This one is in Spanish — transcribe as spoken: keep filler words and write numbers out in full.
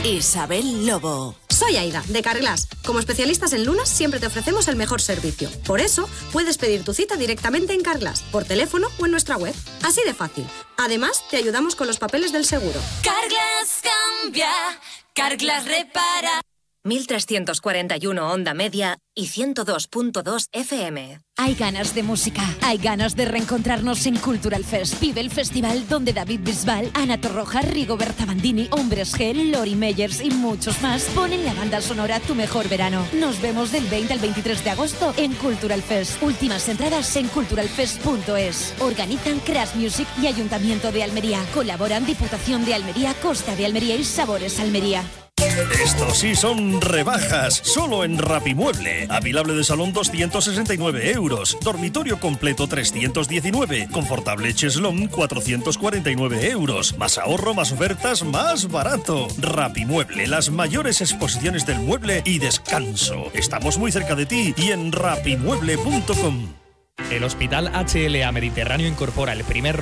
Isabel Lobo. Soy Aida, de Carglass. Como especialistas en lunas, siempre te ofrecemos el mejor servicio. Por eso, puedes pedir tu cita directamente en Carglass, por teléfono o en nuestra web. Así de fácil. Además, te ayudamos con los papeles del seguro. Carglass cambia, Carglass repara. mil trescientos cuarenta y uno onda media y ciento dos punto dos F M. Hay ganas de música, hay ganas de reencontrarnos en Cultural Fest. Vive el festival donde David Bisbal, Ana Torroja, Rigoberta Bandini, Hombres G, Lori Meyers y muchos más ponen la banda sonora Tu Mejor Verano. Nos vemos del veinte al veintitrés de agosto en Cultural Fest. Últimas entradas en cultural fest punto es. Organizan Crash Music y Ayuntamiento de Almería. Colaboran Diputación de Almería, Costa de Almería y Sabores Almería. Estos sí son rebajas, solo en Rapimueble. Apilable de salón doscientos sesenta y nueve euros, dormitorio completo trescientos diecinueve, confortable cheslón cuatrocientos cuarenta y nueve euros. Más ahorro, más ofertas, más barato. Rapimueble, las mayores exposiciones del mueble y descanso. Estamos muy cerca de ti y en rapimueble punto com. El Hospital H L A Mediterráneo incorpora el primer